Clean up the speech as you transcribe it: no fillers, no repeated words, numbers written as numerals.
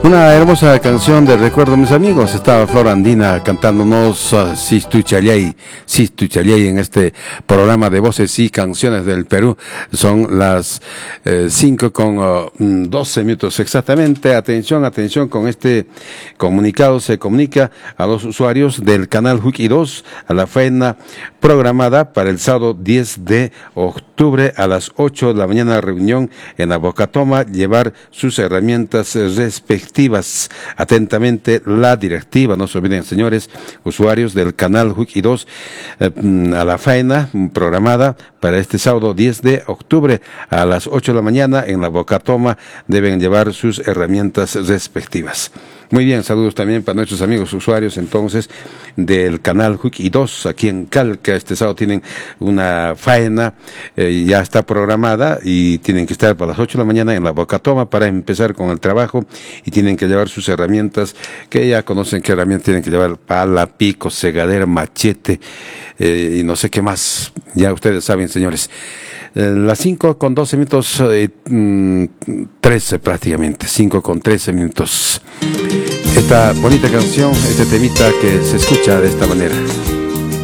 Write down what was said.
Una hermosa canción de recuerdo, mis amigos. Estaba Flor Andina cantándonos Sistu Chayay en este programa de voces y canciones del Perú. Son las 5 con 12 minutos exactamente. Atención con este comunicado. Se comunica a los usuarios del canal Huki 2 a la faena programada para el sábado 10 de octubre a las 8 de la mañana. Reunión en la Bocatoma, llevar sus herramientas respectivas. Atentamente la directiva. No se olviden, señores usuarios del canal Huki 2 a la faena programada para este sábado 10 de octubre a las 8 de la mañana en la Bocatoma. Deben llevar sus herramientas respectivas. Muy bien, saludos también para nuestros amigos usuarios entonces del canal Huki 2 aquí en Calca. Este sábado tienen una faena, ya está programada y tienen que estar para las 8 de la mañana en la Bocatoma para empezar con el trabajo, y tienen que llevar sus herramientas, que ya conocen qué herramientas tienen que llevar: pala, pico, segadera, machete y no sé qué más. Ya ustedes saben, señores. Las 5 con 12 minutos, 13 prácticamente, 5 con 13 minutos. Esta bonita canción, este temita que se escucha de esta manera.